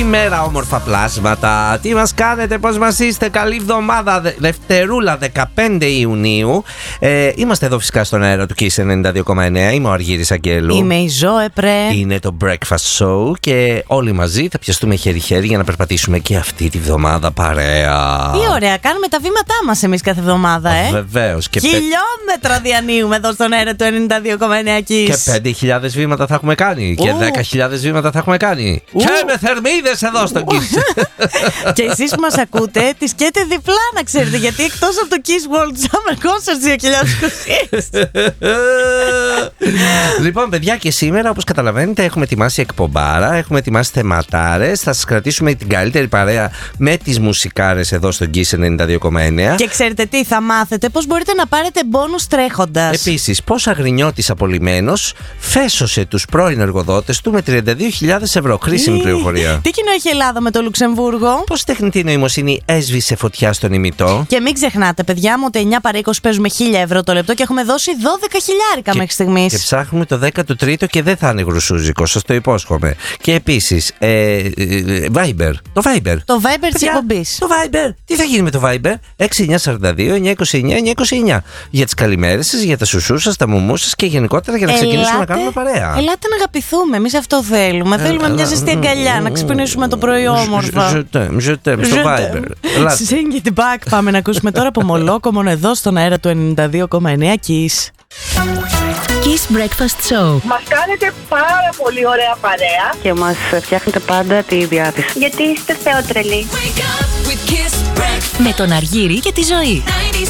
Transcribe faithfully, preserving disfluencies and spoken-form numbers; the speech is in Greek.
Καλημέρα, όμορφα πλάσματα. Τι μας κάνετε, πώς μας είστε? Καλή εβδομάδα. Δευτερούλα, δεκαπέντε Ιουνίου. Ε, είμαστε εδώ φυσικά στον αέρα του Kiss ενενήντα δύο κόμμα εννέα. Είμαι ο Αργύρης Αγγέλου. Είμαι η Ζωέ Πρέ. Είναι το Breakfast Show και όλοι μαζί θα πιαστούμε χέρι-χέρι για να περπατήσουμε και αυτή τη βδομάδα παρέα. Τι ωραία, κάνουμε τα βήματά μας εμείς κάθε εβδομάδα, ε. Βεβαίως. Και χιλιόμετρα πε... διανύουμε εδώ στον αέρα του ενενήντα δύο κόμμα εννέα Kiss. Και πέντε χιλιάδες βήματα θα έχουμε κάνει. Ου. Και δέκα χιλιάδες βήματα θα έχουμε κάνει. Ου. Και με θερμίδες εδώ στο Kiss. Και εσείς που μας ακούτε, τις σκέτε διπλά να ξέρετε, γιατί εκτός από το Kiss World Summer Concert δύο χιλιάδες είκοσι. Λοιπόν, παιδιά, και σήμερα, όπως καταλαβαίνετε, έχουμε ετοιμάσει εκπομπάρα, έχουμε ετοιμάσει θεματάρες. Θα σας κρατήσουμε την καλύτερη παρέα με τις μουσικάρες εδώ στο Kiss ενενήντα δύο κόμμα εννέα. Και ξέρετε τι, θα μάθετε πώς μπορείτε να πάρετε μπόνους τρέχοντας. Επίσης, πώς αγρινιώτης απολυμμένος φέσωσε τους πρώην εργοδότες του με τριάντα δύο χιλιάδες ευρώ. Χρήσιμη πληροφορία. Τι κοινό έχει η Ελλάδα με το Λουξεμβούργο? Πώς τεχνητή νοημοσύνη έσβησε φωτιά στον ημιτό. Και μην ξεχνάτε, παιδιά μου, ότι εννιά παρά είκοσι παίζουμε χίλια ευρώ το λεπτό και έχουμε δώσει δώδεκα χιλιάρικα μέχρι στιγμής. Και ψάχνουμε το δέκατο τρίτο και δεν θα είναι γρουσούζικο, σας το υπόσχομαι. Και επίσης, ε, ε, Viber. Το Viber. Το Viber της εκπομπής. Το Viber. Τι θα γίνει με το Viber? έξι εννιά τέσσερα δύο εννιά είκοσι εννιά εννιά είκοσι εννιά. Για τις καλημέρες σας, για τα σουσού σας, τα μουμού σας και γενικότερα για να ελάτε, ξεκινήσουμε να κάνουμε παρέα. Ελάτε να αγαπηθούμε. Εμείς αυτό θέλουμε. Ε, θέλουμε ε, μια ζεστή αγκαλιά, να ξυπνήσουμε το πρωί όμορφα. Ζωτέμ, ζωτέμ, στο Viber. Sing it back. Πάμε να ακούσουμε τώρα από Μολόκομον εδώ στον αέρα του ενενήντα δύο κόμμα εννέα Kiss. Kiss Breakfast Show. Μας κάνετε πάρα πολύ ωραία παρέα και μας φτιάχνετε πάντα τη διάθεση. γιατί είστε θεότρελοι. Με τον Αργύρη και τη Ζωή.